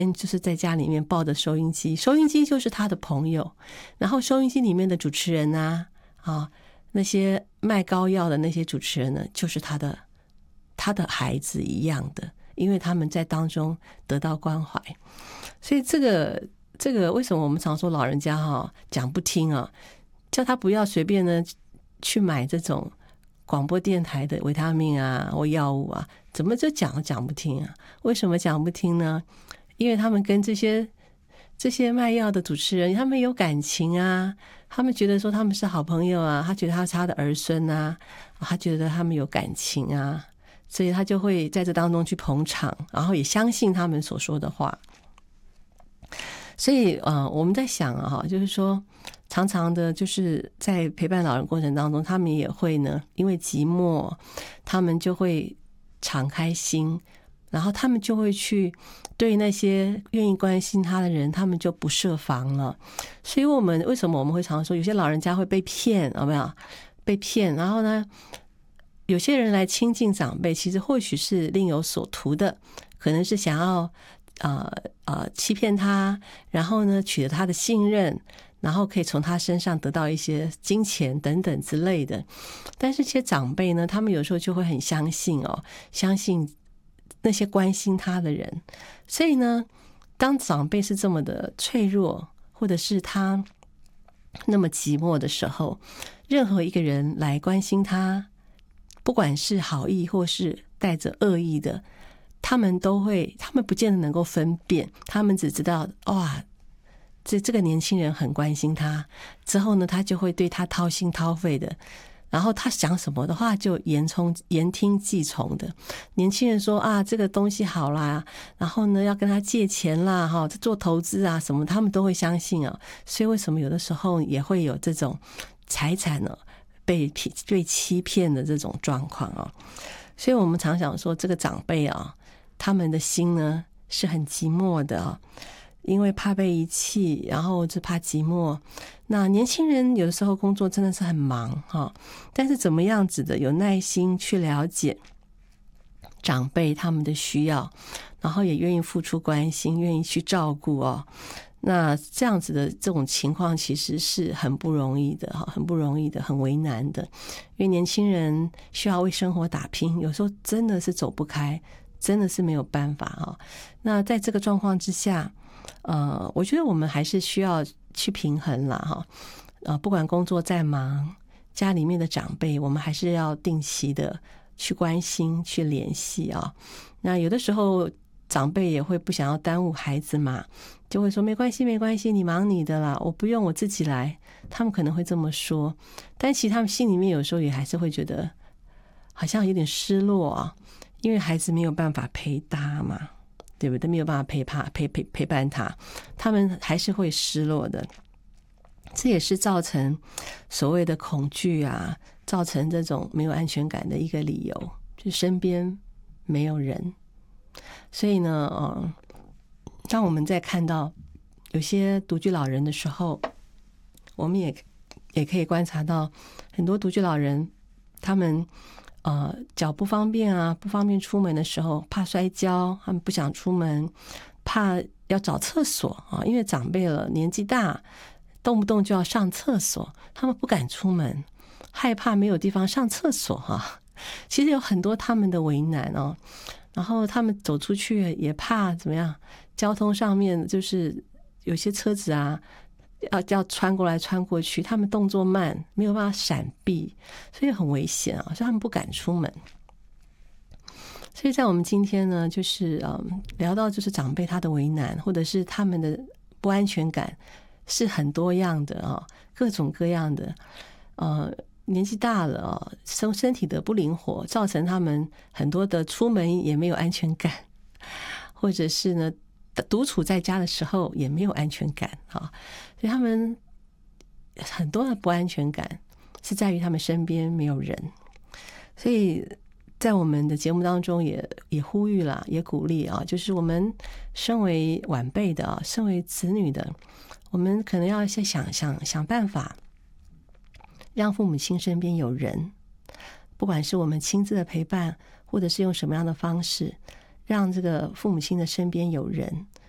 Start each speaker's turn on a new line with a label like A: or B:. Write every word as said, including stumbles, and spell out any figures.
A: 就是在家里面抱着收音机，收音机就是他的朋友，然后收音机里面的主持人啊啊，那些卖膏药的那些主持人呢，就是他的他的孩子一样的，因为他们在当中得到关怀。所以这个这个为什么我们常说老人家哈讲不听啊，叫他不要随便呢去买这种广播电台的维他命啊或药物啊，怎么就讲都讲不听啊？为什么讲不听呢？因为他们跟这些这些卖药的主持人，他们有感情啊，他们觉得说他们是好朋友啊，他觉得他是他的儿孙啊，他觉得他们有感情啊，所以他就会在这当中去捧场，然后也相信他们所说的话。所以呃，我们在想啊，就是说常常的就是在陪伴老人过程当中，他们也会呢因为寂寞，他们就会敞开心，然后他们就会去对那些愿意关心他的人，他们就不设防了。所以我们为什么我们会常说有些老人家会被骗，有没有被骗？然后呢有些人来亲近长辈，其实或许是另有所图的，可能是想要呃呃欺骗他，然后呢取得他的信任，然后可以从他身上得到一些金钱等等之类的。但是这些长辈呢，他们有时候就会很相信哦，相信那些关心他的人。所以呢，当长辈是这么的脆弱，或者是他那么寂寞的时候，任何一个人来关心他，不管是好意或是带着恶意的，他们都会，他们不见得能够分辨，他们只知道哇，这这个年轻人很关心他，之后呢，他就会对他掏心掏肺的，然后他讲什么的话就言从言听计从的。年轻人说啊，这个东西好啦，然后呢要跟他借钱啦，哈，做投资啊什么，他们都会相信啊。所以为什么有的时候也会有这种财产呢被被欺骗的这种状况啊？所以我们常想说，这个长辈啊，他们的心呢是很寂寞的啊，因为怕被遗弃，然后就怕寂寞。那年轻人有的时候工作真的是很忙哈，但是怎么样子的有耐心去了解长辈他们的需要，然后也愿意付出关心，愿意去照顾哦。那这样子的这种情况其实是很不容易的，很不容易的，很为难的。因为年轻人需要为生活打拼，有时候真的是走不开，真的是没有办法啊。那在这个状况之下，呃，我觉得我们还是需要去平衡啦哈。呃，不管工作再忙，家里面的长辈，我们还是要定期的去关心、去联系啊。那有的时候长辈也会不想要耽误孩子嘛，就会说没关系没关系，你忙你的啦，我不用，我自己来。他们可能会这么说，但其实他们心里面有时候也还是会觉得好像有点失落啊，因为孩子没有办法陪他嘛，对不对？没有办法陪他陪陪陪伴他，他们还是会失落的。这也是造成所谓的恐惧啊，造成这种没有安全感的一个理由，就是身边没有人。所以呢，呃，当我们在看到有些独居老人的时候，我们也也可以观察到很多独居老人，他们呃脚不方便啊，不方便出门的时候，怕摔跤，他们不想出门，怕要找厕所啊，因为长辈了，年纪大，动不动就要上厕所，他们不敢出门，害怕没有地方上厕所哈、啊。其实有很多他们的为难哦，然后他们走出去也怕怎么样，交通上面就是有些车子啊要要穿过来穿过去，他们动作慢，没有办法闪避，所以很危险啊，所以他们不敢出门。所以在我们今天呢，就是嗯聊到就是长辈他的为难，或者是他们的不安全感是很多样的啊，各种各样的。呃，年纪大了啊，身身体的不灵活，造成他们很多的出门也没有安全感，或者是呢独处在家的时候也没有安全感啊，所以他们很多的不安全感是在于他们身边没有人。所以在我们的节目当中也也呼吁了，也鼓励啊，就是我们身为晚辈的啊，身为子女的，我们可能要先想想想办法，让父母亲身边有人，不管是我们亲自的陪伴，或者是用什么样的方式，让这个父母亲的身边有人，